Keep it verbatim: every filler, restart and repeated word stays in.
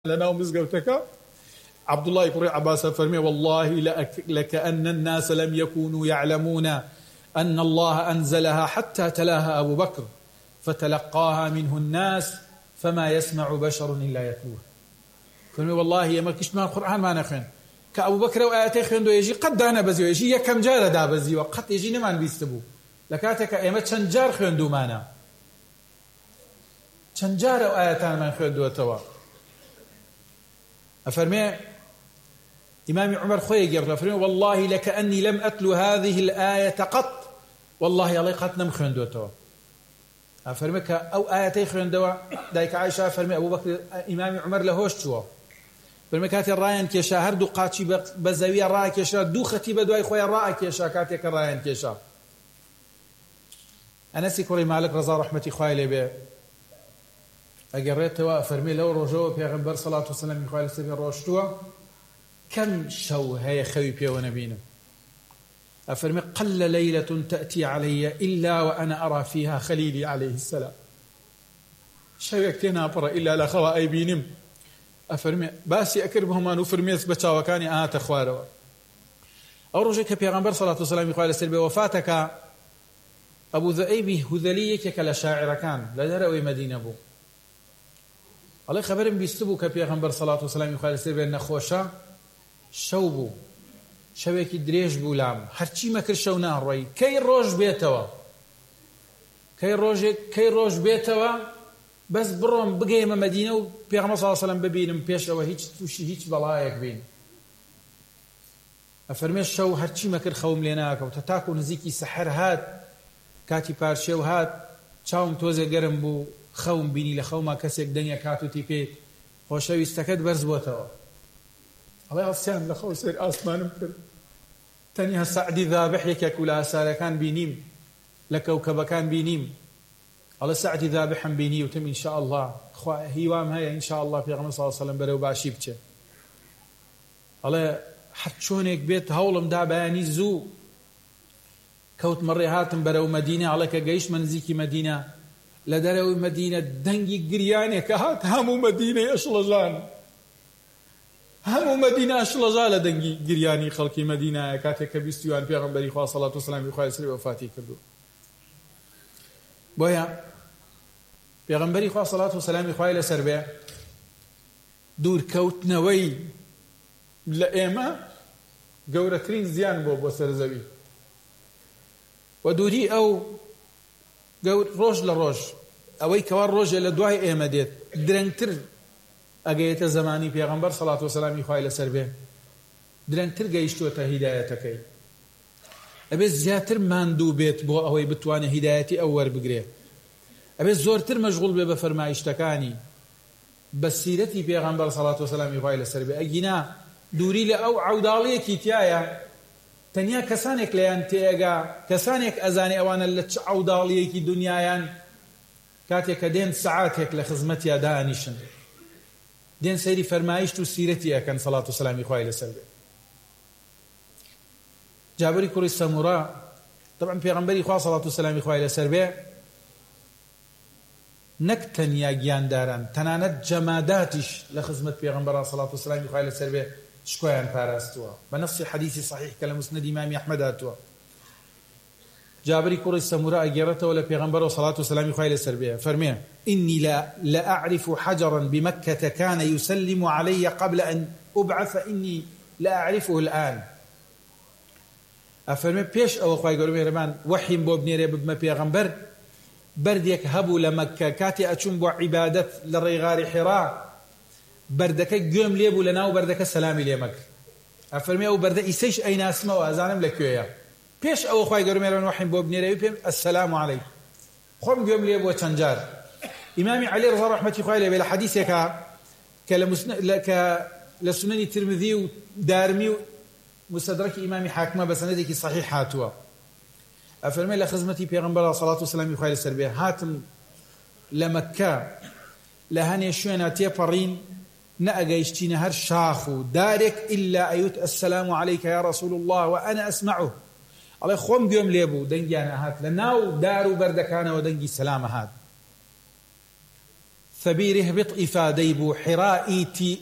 لنا مزقوتك عبد الله يقول عباس فرمي والله لكأن الناس لم يكونوا يعلمون أن الله أنزلها حتى تلاها أبو بكر فتلقاها منه الناس فما يسمع بشر إلا يتلوه. فرمي والله يمركش ما القرآن ما نخين كأبو بكر وآياتي خين دو يجي قد دانا بزي ويجي يكم جار دا بزي وقد يجي نمان بيستبو لكاتك ايمت شنجار خين دو مانا شنجار وآياتان من خين دو توا. أفرمي إمام عمر خوي قرر أفرمي والله لكأني لم أتلو هذه الآية قط والله الله قد نم خين دو توا. أفرمي أو آياتي خين دو دايك عائشة أفرمي أبو بكر إمام عمر لهوش توا فرمي كاتي الرايان كيشا هردو قاتشي بزاوية الرأي كيشا دو ختيبة دواي خويا الرأي كيشا كاتي كالرايان كيشا. أنسي كوري مالك رضا رحمتي خويا لي أقريتوا فرمي لو رجوع بيغمبر صلاة الله وسلم خويا لسبي روشتوا كم شو هي خوي بيو نبينا. أفرمي قل ليلة تأتي علي إلا وأنا أرى فيها خليلي عليه السلام شو يكتنا برا إلا لخوا أي بينم. أفرمي باسي أكربهم أنو فرميت بچا وكاني آت أخواروا أو رجيك بيغمبر صلاة الله وسلم خويا لسبي وفاتك أبو ذئيبي هذليك كلا شاعر كان لا دروي مدينة بو الله خبرم بيستبو كبيغمبر صلاة وسلام خويا لسبي نخوشا شوبو شويك دريج بولام هرچی مكر شونا الرأي كي روج بيتوا كي روج كي روج بيتوا بس بروم بقيمة مدينة وبيغمبر صلى الله عليه وسلم ببينم بيش أو هيج توشي هيج بلايك بين. أفرمي الشو هرچی مكر خوم ليناك وتتاكو نزيكي سحر هات كاتي بارشيو هات چاوم توزي گرم بو خوم بيني لخوما كسيك دنيا كاتو تيبيت خوشوي استكد برز بوتوا الله يغسيان لخو سير آسمان مكر تاني هالسعدي ذابح يكك ولا ساركان بينيم لكوكب كان بينيم الله سعدي ذابحا بيني وتم إن شاء الله هيوام هيا إن شاء الله في غمر صلى الله عليه وسلم برو باشيبتش الله حتشونك بيت هولم دا بياني زو كوت مري هاتم برو مدينة على كجيش منزيكي مدينة لدرو مدينة دنجي قرياني كهات همو مدينة أشلجان همو مدينة أشلجان لدنجي قرياني خلقي مدينة كاتك بيستيوان في غنبري خواه صلاة والسلام بخواه سري وفاتي كردو بويا في غنبري خواه صلاة والسلام بخواه لسربع دور كوتنوي لأيما قورترين زيان بو بوسر زوي ودوري أو قول روج لروج أوي كوار روج إلى دواي إيماديت درنتر أجيت زماني بيغمبر صلاة والسلام يخايل سربه درنتر جيشتو تهدايتكي أبي زياتر ماندو بيت بو أوي بتواني هدايتي أور بقريه أبي زورتر مشغول بفرمايشتكاني بس سيرتي بيغمبر صلاة والسلام يخايل سربه أجينا دوري لأو عودالية كيتيايا تنیا کسانێک لەیان تێگا کەسانێک ئەزانێ ئەوانە لە چ عەوداڵیەکی دنیایان کاتێک کە دێن سەعاتێک لە خزمەتیا دانیشن دێن سەیری فەرمایشت و سیرەتی ئەکەن سەڵات و سەلامی خوای لەسەر بێ. جابری کوڕی سەمورا طبعا پێغەمبەری خوا سەڵات و سەلامی خوای لەسەر بێ نەک تەنیا گیانداران تەنانەت جەماداتیش لە خزمەت پێغەمبەرا سەڵات و سەلامی خوای لەسەر بێ شكوان باراستوا بنص حديث صحيح كلمسند إمام أحمد أتوا جابري كوري السمراء جرته ولا بيغمبر صلاة والسلام خير السربية فرمي إني لا لا أعرف حجرا بمكة كان يسلم علي قبل أن أبعث إني لا أعرفه الآن. أفرمي بيش أو أخوي يقولون رمان وحي بوبني رب ما بيغمبر برديك هبو لمكة كاتي أتشم عبادة للرغار حراء بردك جوم ليبو لنا وبردك سلامي ليمك أفرمي أو برد إيش أي ناس ما وأزانم لكويا بيش أو خواي قرمي لنا وحين بوبني ريبهم السلام عليكم خم جوم ليبو تنجار إمامي علي رضي الله رحمة الله عليه حديثك كلمسن لك لسنن الترمذي ودارمي مستدرك إمامي حاكمة بسندك صحيح هاتوا أفرمي لخدمتي بيغمبر صلاة والسلام خير السربية هاتم لمكة لهني شوينا تيبرين نأجيشتين هر شاخو دارك إلا أيوت السلام عليك يا رسول الله وأنا أسمعه الله خوم بيوم ليبو دنجي أنا هات لناو دارو بردكانا ودنجي السلام هات ثەبیری هەبێت ئیفادەی بوو حیڕائیتی